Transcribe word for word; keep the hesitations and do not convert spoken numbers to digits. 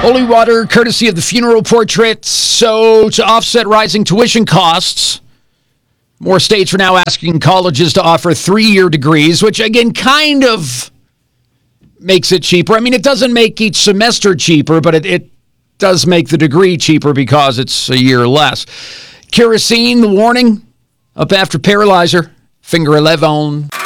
Holy water, courtesy of the Funeral Portrait. So, to offset rising tuition costs, more states are now asking colleges to offer three-year degrees, which, again, kind of makes it cheaper. I mean, it doesn't make each semester cheaper, but it, it does make the degree cheaper because it's a year less. Kerosene, the warning, up after Paralyzer, Finger eleven.